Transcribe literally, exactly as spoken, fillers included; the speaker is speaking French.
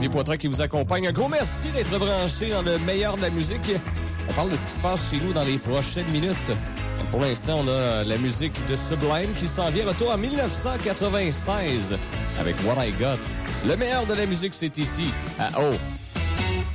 Olivier Poitras qui vous accompagne. Un gros merci d'être branché dans le meilleur de la musique. On parle de ce qui se passe chez nous dans les prochaines minutes. Pour l'instant, on a la musique de Sublime qui s'en vient. Retour en dix-neuf quatre-vingt-seize avec What I Got. Le meilleur de la musique, c'est ici, à O.